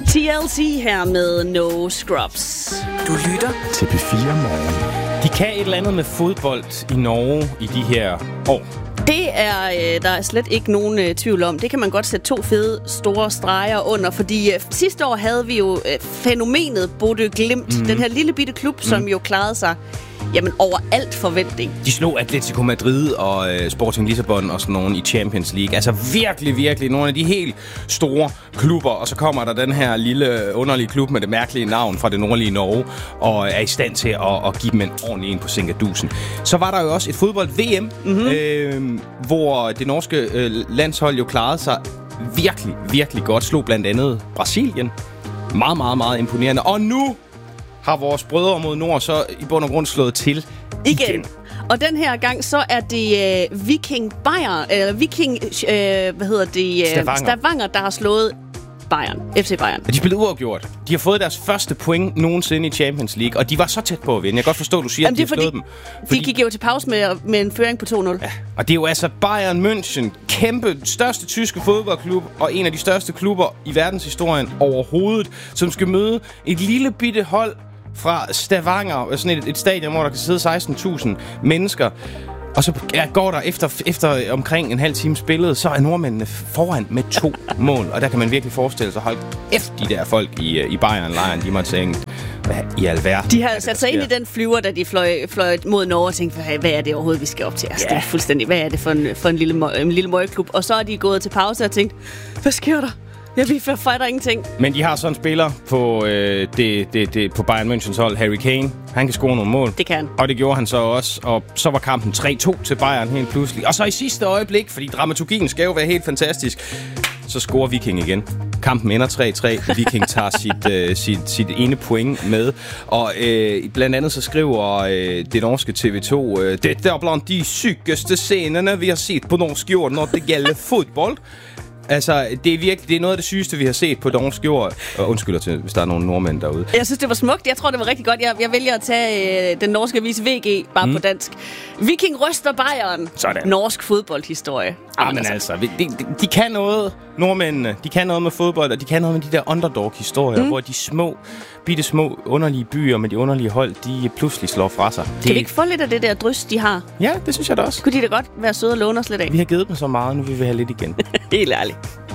TLC her med No Scrubs. Du lytter til P4 Morgen. De kan et eller andet med fodbold i Norge i de her år. Det er der er slet ikke nogen tvivl om. Det kan man godt sætte 2 fede, store streger under, fordi sidste år havde vi jo fænomenet Bodø Glimt. Den her lille bitte klub, som jo klarede sig over alt forventning. De slog Atletico Madrid og Sporting Lissabon og sådan nogen i Champions League. Altså virkelig nogle af de helt store klubber. Og så kommer der den her lille underlige klub med det mærkelige navn fra det nordlige Norge og er i stand til at give dem en ordentlig en på Sinkadusen. Så var der jo også et fodbold-VM, hvor det norske landshold jo klarede sig virkelig godt. Slog blandt andet Brasilien. Meget imponerende. Og nu har vores brødre mod nord så i bund og grund slået til igen. Og den her gang så er det Viking Stavanger, der har slået Bayern, FC Bayern. De spillede uafgjort. De har fået deres første point nogensinde i Champions League, og de var så tæt på at vinde. Jeg kan godt forstå, at du siger, at de har slået dem. De gik jo til pause med en føring på 2-0. Ja, og det er jo altså Bayern München, kæmpe, største tyske fodboldklub, og en af de største klubber i verdenshistorien overhovedet, som skal møde et lille bitte hold fra Stavanger, sådan et stadion, hvor der kan sidde 16.000 mennesker. Og så går der efter omkring en halv time spillet, så er nordmændene foran med 2 mål. Og der kan man virkelig forestille sig, hold efter de der folk i Bayern-lejren, de må tænke, hvad i alverden? De har sat sig ind i den flyver, da de fløj mod Norge og tænkte, hvad er det overhovedet, vi skal op til? Altså, det er fuldstændig, hvad er det for en lille møgklub? Og så er de gået til pause og tænkt, hvad sker der? Vi fejder ingenting. Men de har sådan en spiller på, på Bayern Münchens hold, Harry Kane. Han kan score nogle mål. Det kan. Og det gjorde han så også. Og så var kampen 3-2 til Bayern helt pludselig. Og så i sidste øjeblik, fordi dramaturgien skal jo være helt fantastisk, så scorer Viking igen. Kampen ender 3-3. Viking tager sit ene point med. Og blandt andet så skriver det norske TV2, det er blandt de sykeste scenerne, vi har set på norsk jord, når det gælder fodbold. Altså, det er noget af det sygeste, vi har set på norsk jord. Og undskylder til, hvis der er nogle nordmænd derude. Jeg synes, det var smukt. Jeg tror, det var rigtig godt. Jeg vælger at tage den norske avis VG, bare på dansk. Viking ryster Bayern. Sådan. Norsk fodboldhistorie. Men altså, de kan noget, nordmændene. De kan noget med fodbold, og de kan noget med de der underdog-historier, hvor de bitte små, underlige byer med de underlige hold, de pludselig slår fra sig. Kan vi ikke få lidt af det der drys, de har? Ja, det synes jeg da også. Kunne de da godt være søde og låne os lidt af? Vi har givet dem så meget, nu vil vi have lidt igen. Helt ærligt.